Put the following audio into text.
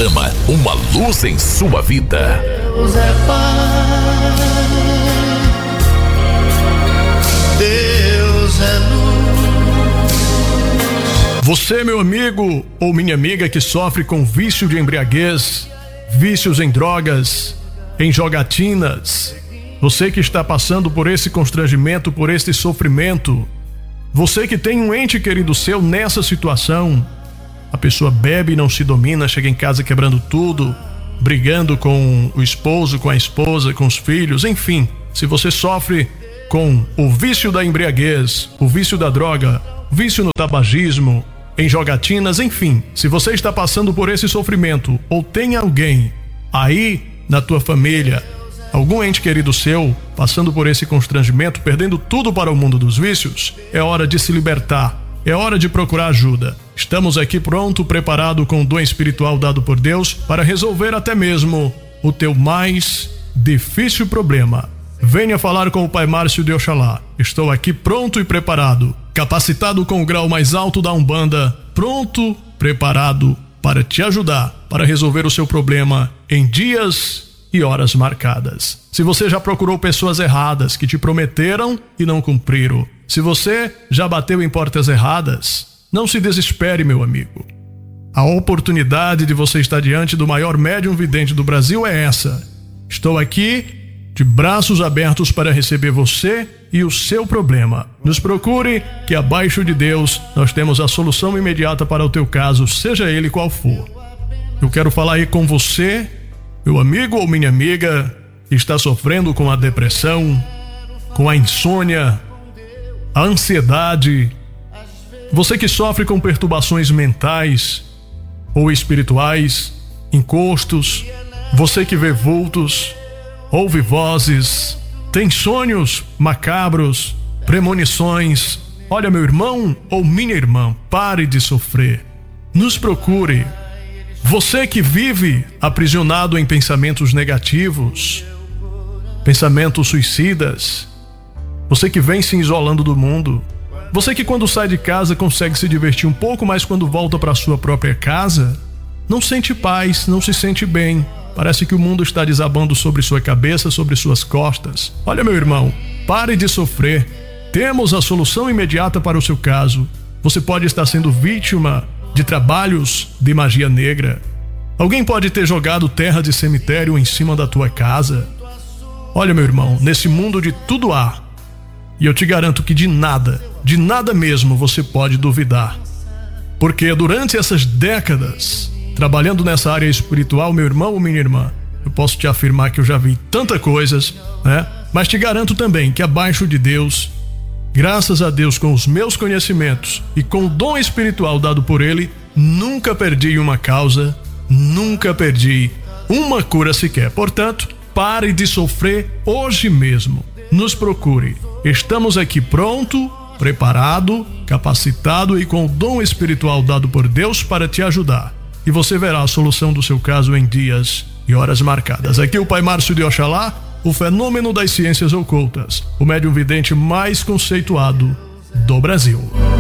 programa Uma Luz em Sua Vida. Deus é Pai, Deus é luz. Você, meu amigo ou minha amiga que sofre com vício de embriaguez, vícios em drogas, em jogatinas, você que está passando por esse constrangimento, por esse sofrimento, você que tem um ente querido seu nessa situação, a pessoa bebe e não se domina, chega em casa quebrando tudo, brigando com o esposo, com a esposa, com os filhos, enfim. Se você sofre com o vício da embriaguez, o vício da droga, o vício no tabagismo, em jogatinas, enfim. Se você está passando por esse sofrimento ou tem alguém aí na tua família, algum ente querido seu passando por esse constrangimento, perdendo tudo para o mundo dos vícios, é hora de se libertar. É hora de procurar ajuda. Estamos aqui pronto, preparado com o dom espiritual dado por Deus para resolver até mesmo o teu mais difícil problema. Venha falar com o Pai Márcio de Oxalá. Estou aqui pronto e preparado, capacitado com o grau mais alto da Umbanda, pronto, preparado para te ajudar, para resolver o seu problema em dias e horas marcadas. Se você já procurou pessoas erradas que te prometeram e não cumpriram, se você já bateu em portas erradas, não se desespere, meu amigo. A oportunidade de você estar diante do maior médium vidente do Brasil é essa. Estou aqui de braços abertos para receber você e o seu problema. Nos procure, que abaixo de Deus nós temos a solução imediata para o teu caso, seja ele qual for. Eu quero falar aí com você, meu amigo ou minha amiga, que está sofrendo com a depressão, com a insônia, a ansiedade, você que sofre com perturbações mentais ou espirituais, encostos, você que vê vultos, ouve vozes, tem sonhos macabros, premonições. Olha, meu irmão ou minha irmã, pare de sofrer. Nos procure. Você que vive aprisionado em pensamentos negativos, pensamentos suicidas, você que vem se isolando do mundo, você que quando sai de casa consegue se divertir um pouco, mas quando volta para sua própria casa, não sente paz, não se sente bem. Parece que o mundo está desabando sobre sua cabeça, sobre suas costas. Olha, meu irmão, pare de sofrer. Temos a solução imediata para o seu caso. Você pode estar sendo vítima de trabalhos de magia negra. Alguém pode ter jogado terra de cemitério em cima da tua casa. Olha, meu irmão, nesse mundo de tudo há. E eu te garanto que de nada mesmo você pode duvidar. Porque durante essas décadas, trabalhando nessa área espiritual, meu irmão ou minha irmã, eu posso te afirmar que eu já vi tantas coisas, né? Mas te garanto também que abaixo de Deus, graças a Deus, com os meus conhecimentos e com o dom espiritual dado por Ele, nunca perdi uma causa, nunca perdi uma cura sequer. Portanto, pare de sofrer hoje mesmo. Nos procure. Estamos aqui pronto, preparado, capacitado e com o dom espiritual dado por Deus para te ajudar. E você verá a solução do seu caso em dias e horas marcadas. Aqui o Pai Márcio de Oxalá, o fenômeno das ciências ocultas, o médium vidente mais conceituado do Brasil.